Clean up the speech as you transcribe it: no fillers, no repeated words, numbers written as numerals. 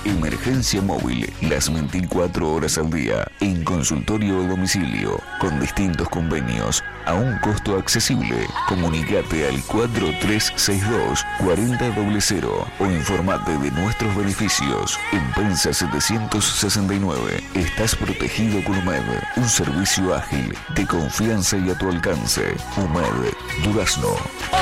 Emergencia móvil, las 24 horas al día, en consultorio o domicilio, con distintos convenios, a un costo accesible. Comunicate al 4362-4000 o informate de nuestros beneficios. En Pensa 769, estás protegido con UMED, un servicio ágil, de confianza y a tu alcance. UMED, Durazno.